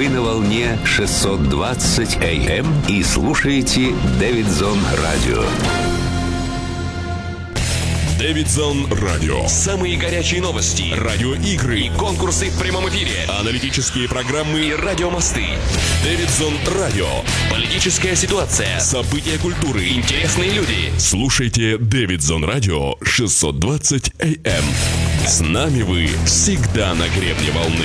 Вы на волне 620 АМ и слушаете Дэвидсон Радио. Дэвидсон Радио. Самые горячие новости, радиоигры и конкурсы в прямом эфире, аналитические программы и радиомосты. Дэвидсон Радио. Политическая ситуация, события культуры, интересные люди. Слушайте Дэвидсон Радио 620 АМ. С нами вы всегда на гребне волны.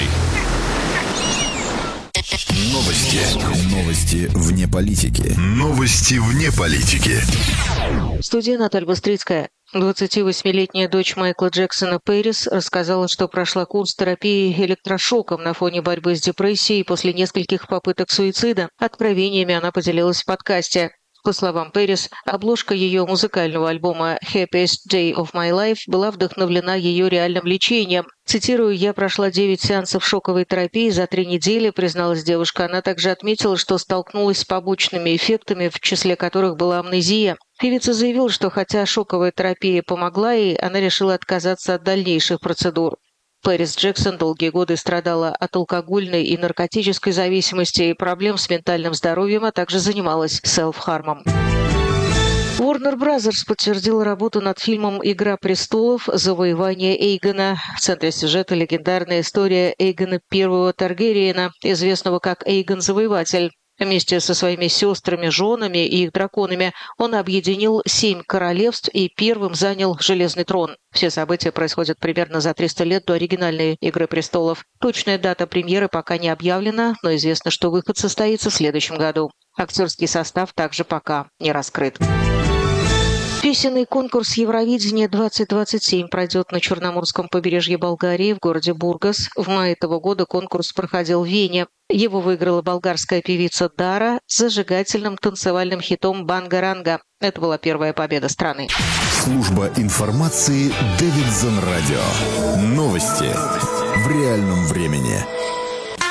Новости вне политики. Новости вне политики. В студии Наталья Быстрицкая. 28-летняя дочь Майкла Джексона Пэрис рассказала, что прошла курс терапии электрошоком на фоне борьбы с депрессией после нескольких попыток суицида. Откровениями она поделилась в подкасте. По словам Пэрис, обложка ее музыкального альбома «Happiest Day of My Life» была вдохновлена ее реальным лечением. Цитирую, «Я прошла 9 сеансов шоковой терапии за 3 недели», призналась девушка. Она также отметила, что столкнулась с побочными эффектами, в числе которых была амнезия. Певица заявила, что хотя шоковая терапия помогла ей, она решила отказаться от дальнейших процедур. Пэрис Джексон долгие годы страдала от алкогольной и наркотической зависимости и проблем с ментальным здоровьем, а также занималась селф-хармом. Warner Bros. Подтвердила работу над фильмом «Игра престолов. Завоевание Эйгона». В центре сюжета легендарная история Эйгона I Таргариена, известного как Эйгон Завоеватель. Вместе со своими сестрами, женами и их драконами он объединил 7 королевств и первым занял Железный трон. Все события происходят примерно за 300 лет до оригинальной «Игры престолов». Точная дата премьеры пока не объявлена, но известно, что выход состоится в следующем году. Актерский состав также пока не раскрыт. Песенный конкурс «Евровидение-2027» пройдет на Черноморском побережье Болгарии в городе Бургас. В мае этого года конкурс проходил в Вене. Его выиграла болгарская певица Дара с зажигательным танцевальным хитом «Банга-ранга». Это была первая победа страны. Служба информации Дэвидсон Радио. Новости в реальном времени.